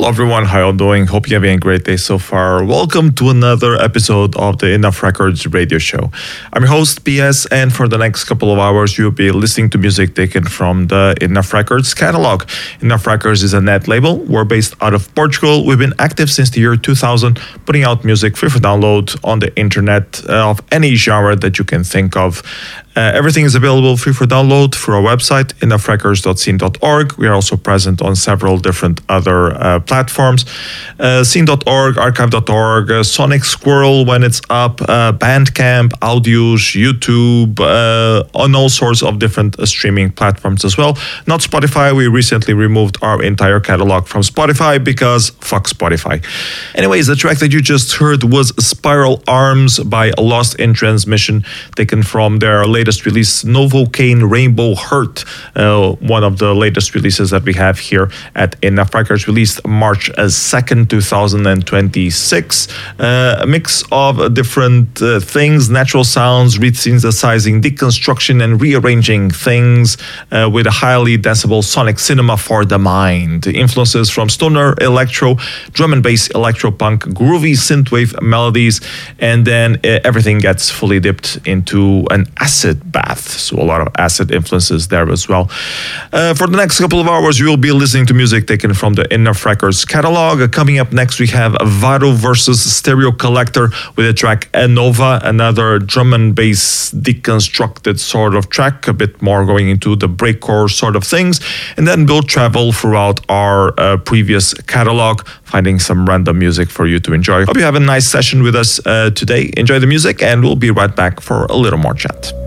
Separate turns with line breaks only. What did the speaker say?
Hello everyone, how you doing? Hope you're having a great day so far. Welcome to another episode of the Enough Records radio show. I'm your host, PS, and for the next couple of hours, you'll be listening to music taken from the Enough Records catalog. Enough Records is a net label. We're based out of Portugal. We've been active since the year 2000, putting out music free for download on the internet of any genre that you can think of. Everything is available free for download through our website, enoughrecords.scene.org. We are also present on several different other platforms. Scene.org, archive.org, Sonic Squirrel when it's up, Bandcamp, Audios, YouTube, on all sorts of different streaming platforms as well. Not Spotify. We recently removed our entire catalog from Spotify because fuck Spotify. Anyways, the track that you just heard was Spiral Arms by Lost in Transmission, taken from their latest release, Novocaine Rainbow Heart, one of the latest releases that we have here at Enough Records, released March 2nd, 2026. A mix of different things, natural sounds, re-synthesizing, deconstruction, and rearranging things with a highly decibel sonic cinema for the mind. Influences from stoner, electro, drum and bass, electro-punk, groovy synthwave melodies, and then everything gets fully dipped into an acid bath. So a lot of acid influences there as well. For the next couple of hours, you will be listening to music taken from the Enough Records catalog. Coming up next, we have Varo versus Stereo Collector with the track Nova, another drum and bass deconstructed sort of track, a bit more going into the breakcore sort of things. And then we'll travel throughout our previous catalog, finding some random music for you to enjoy. Hope you have a nice session with us today. Enjoy the music, and we'll be right back for a little more chat.